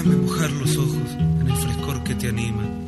Déjame mojar los ojos en el frescor que te anima.